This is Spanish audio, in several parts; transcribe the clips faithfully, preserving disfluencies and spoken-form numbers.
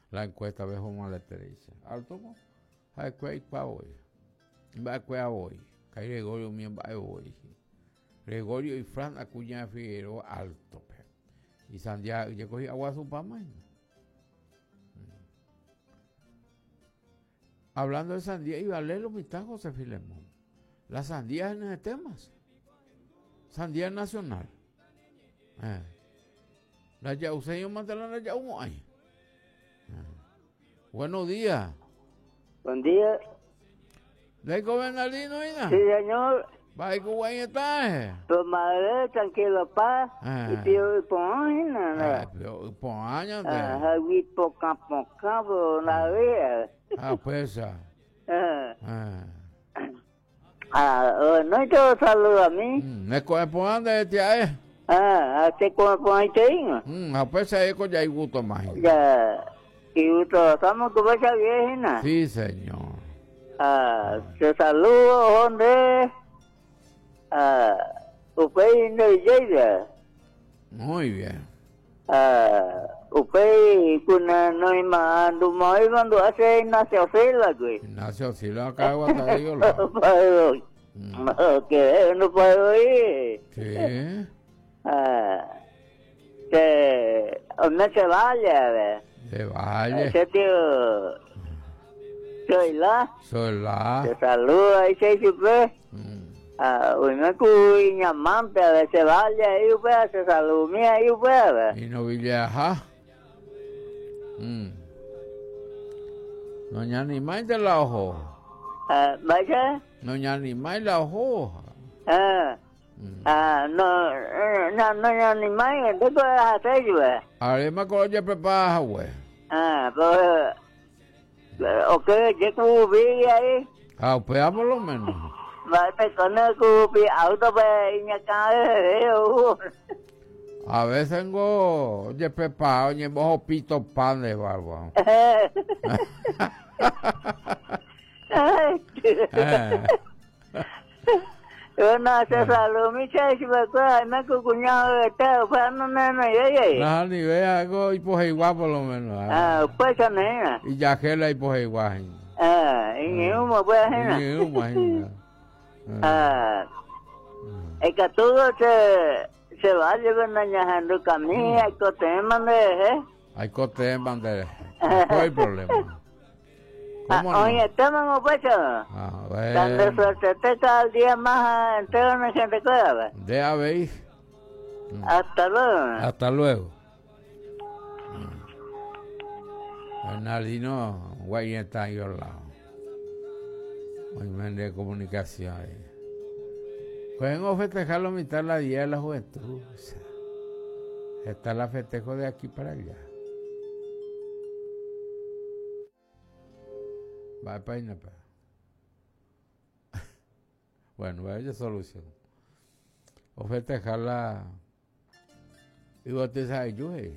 La encuesta ve como le te dice. Alto mo. Hay que ir para hoy. Va a hoy. Que hay Gregorio mien va hoy. Gregorio y Fran Acuña Figueroa alto. Pe. Y Santiago, yo cogí agua su pama. Hablando de sandía, iba a leer los mitad José Filemón. La sandía en el temas. Sandía nacional. Eh. La Yauseño Mantelana la Yaumo ahí. Buenos días. Buen día. ¿De Bernardino, Ina? Sí, señor. ¿Va a Cuba en estaje? Tu madre, tranquilo, paz. Ah. Y pio pon, nada. Por años de... Ah, vi poca poca, por la vida. Ah, pesa. Ah, Ah. ah, no te saludo a mí. ¿Me coge por ande de tía, eh? Ah, te come por ahí te digo. Mm, a pesa es con ya hay gusto más. Ya. Y usted, estamos con esa viejina. Sí, señor. Ah, te saludo, ¿dónde? Ah, usted no llega. Muy bien. Ah, usted con no ima no mai cuando hace Ignacio Sila, güey. Ignacio, si lo acabo de yo lo. No, que no puedo ir. Sí. Ah, que no se vaya, ¿ve? De Valle. Ese tío, soy la, Soy la. te saluda y se dice, Mm. ah, hoy me cuy ñamante, a veces vaya y usted se saluda mía y usted, ¿ve? Y no viaja. Mm. No ya ni más de la hoja. Ah, vaya, No ya ni más la hoja. ah. Mm. Ah, no, eh, no, no, no, ni más, ¿qué puedes hacer, güey? Ahora me acuerdo ya preparada, güey. Ah, pues, eh, ok, ¿qué cubí ahí? Ah, pues por lo menos. Va a te con el cubí, auto, pues, y me cae, A veces tengo ya preparado, ya bajo pito pan de barba. Eh. Yo no sé salud, mi chachi, me acuerdo, me cuñado de teo, pues, no, no, no, ya, ya. Nada, ni ve algo y pues igual por lo menos. Ah, pues, nena. Y ya que la y pues igual. Ah, y ni humo, pues, nena. Ni humo, imagínate. Ah, es que todo se, se va llevando camino, hay que tener ¿eh? Hay cosas en bandera. No hay problema. Ah, ¿Cómo no? oye, estamos muchachos. A Cuando ver. suerte te cada día más entero no se recuerda. Deja ver. Hasta luego. Hasta luego. Bernardino, güey, está ahí al lado. Hoy me de comunicaciones. Pueden festejar la mitad de la día de la juventud. O sea, esta la festejo de aquí para allá. Va a peinar para. Bueno, vaya solución. O festejarla. Y vos te sabes, yo, eh.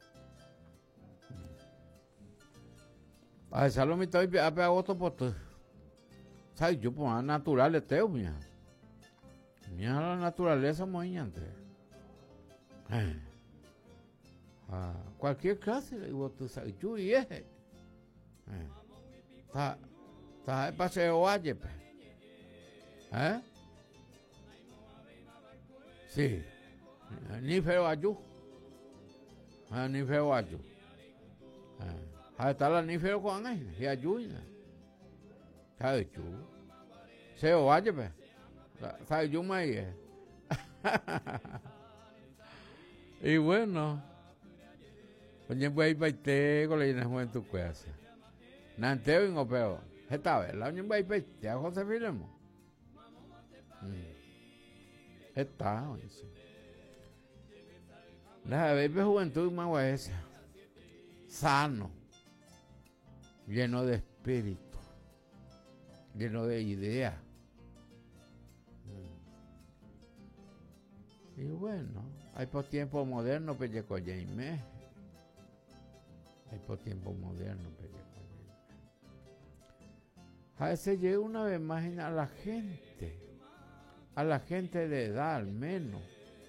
A esa lo mitad de agosto por todo. ¿Sabes? Yo, pues, natural, esteo, mía. Mira la naturaleza, moñante. Eh. Ah, cualquier clase, y vos te sabes, yo, y ese. Eh. Está, está de paseo valle, pe. ¿Eh? Sí. Ni feo ayú. Ah, ni feo ayú. Ah, está la ni feo con él, y ayú. ¿Sabes tú? Se valle, pe. ¿Sabes yo me y bueno. Oye, voy a ir para este con la llena en tu casa. Nanteo y ngopeo. Esta vez, la unión va a ir para este, a José Filemón. Está, oye. La bebé juventud más esa. Sano. Lleno de espíritu. Lleno de ideas. Y bueno, hay por tiempo moderno, pelleco Jaime. Hay por tiempo moderno, pelleco Jaime. A veces llega una vez más a la gente, a la gente de edad al menos,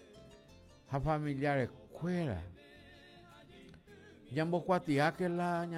a familiares escuela. Ya en Bocuatía que la